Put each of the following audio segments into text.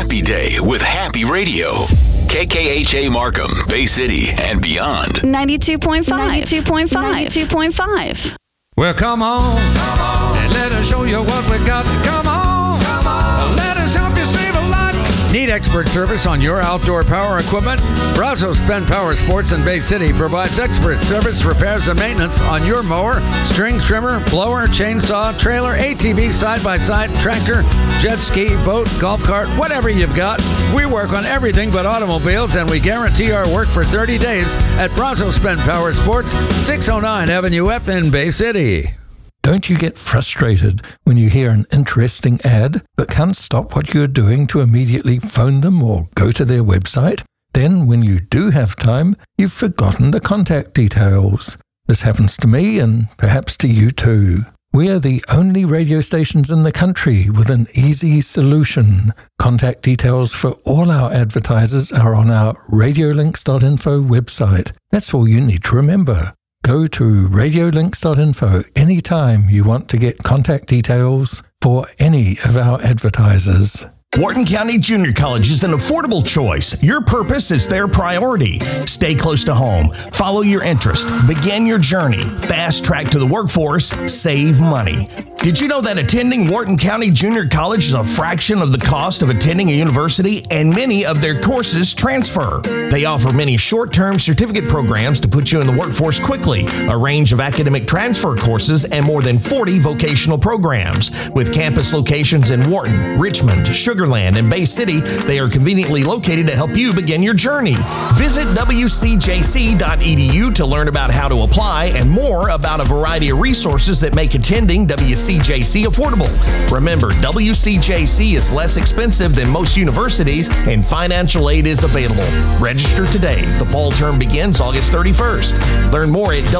happy day with Happy Radio. KKHA Markham, Bay City, and beyond. 92.5. 92.5. 92.5. Well, come on, and let us show you what we got. Come on, let us help you save a lot. Need expert service on your outdoor power equipment? Brazos Bend Power Sports in Bay City provides expert service, repairs, and maintenance on your mower, string trimmer, blower, chainsaw, trailer, ATV, side-by-side, tractor, jet ski, boat, golf cart, whatever you've got. We work on everything but automobiles, and we guarantee our work for 30 days at Brazos Bend Power Sports, 609 Avenue F in Bay City. Don't you get frustrated when you hear an interesting ad but can't stop what you're doing to immediately phone them or go to their website? Then, when you do have time, you've forgotten the contact details. This happens to me and perhaps to you too. We are the only radio stations in the country with an easy solution. Contact details for all our advertisers are on our radiolinks.info website. That's all you need to remember. Go to radiolinks.info anytime you want to get contact details for any of our advertisers. Wharton County Junior College is an affordable choice. Your purpose is their priority. Stay close to home. Follow your interest. Begin your journey. Fast track to the workforce. Save money. Did you know that attending Wharton County Junior College is a fraction of the cost of attending a university, and many of their courses transfer? They offer many short-term certificate programs to put you in the workforce quickly, a range of academic transfer courses, and more than 40 vocational programs. With campus locations in Wharton, Richmond, Sugar Land, and Bay City, they are conveniently located to help you begin your journey. Visit wcjc.edu to learn about how to apply and more about a variety of resources that make attending WCJC affordable. Remember, WCJC is less expensive than most universities, and financial aid is available. Register today. The fall term begins August 31st. Learn more at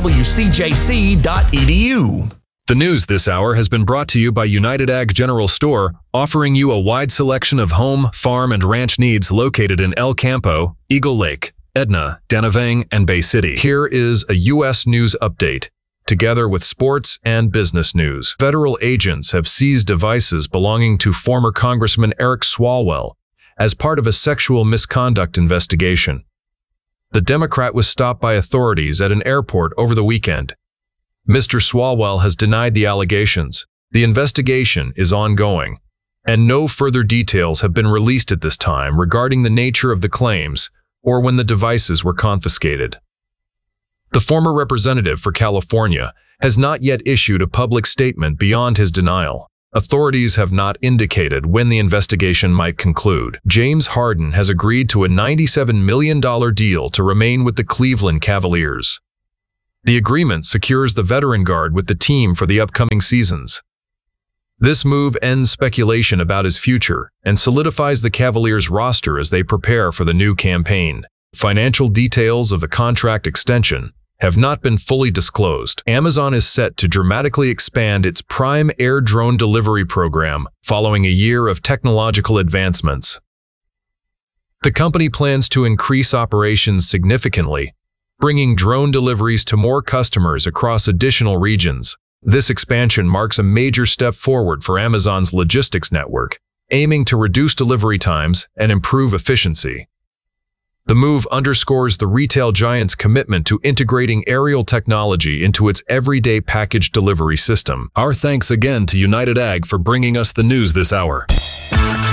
wcjc.edu. The news this hour has been brought to you by United Ag General Store, offering you a wide selection of home, farm, and ranch needs located in El Campo, Eagle Lake, Edna, Danavang, and Bay City. Here is a U.S. news update, together with sports and business news. Federal agents have seized devices belonging to former Congressman Eric Swalwell as part of a sexual misconduct investigation. The Democrat was stopped by authorities at an airport over the weekend. Mr. Swalwell has denied the allegations. The investigation is ongoing, and no further details have been released at this time regarding the nature of the claims or when the devices were confiscated. The former representative for California has not yet issued a public statement beyond his denial. Authorities have not indicated when the investigation might conclude. James Harden has agreed to a $97 million deal to remain with the Cleveland Cavaliers. The agreement secures the veteran guard with the team for the upcoming seasons. This move ends speculation about his future and solidifies the Cavaliers' roster as they prepare for the new campaign. Financial details of the contract extension have not been fully disclosed. Amazon is set to dramatically expand its Prime Air drone delivery program following a year of technological advancements. The company plans to increase operations significantly, bringing drone deliveries to more customers across additional regions. This expansion marks a major step forward for Amazon's logistics network, aiming to reduce delivery times and improve efficiency. The move underscores the retail giant's commitment to integrating aerial technology into its everyday package delivery system. Our thanks again to United Ag for bringing us the news this hour.